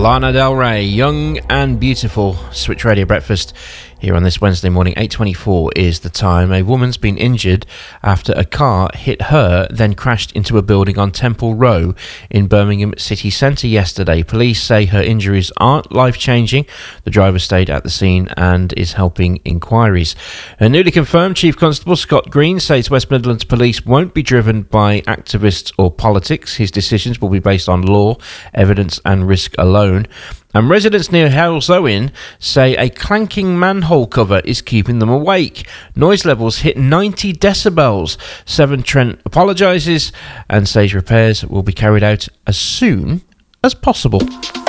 Lana Del Rey, Young and Beautiful. Switch Radio Breakfast here on this Wednesday morning. 8:24 is the time. A woman's been injured after a car hit her, then crashed into a building on Temple Row in Birmingham city centre yesterday. Police say her injuries aren't life-changing. The driver stayed at the scene and is helping inquiries. A newly confirmed Chief Constable Scott Green says West Midlands Police won't be driven by activists or politics. His decisions will be based on law, evidence and risk alone. And residents near Halesowen say a clanking manhole cover is keeping them awake. Noise levels hit 90 decibels. Severn Trent apologises and says repairs will be carried out as soon as possible.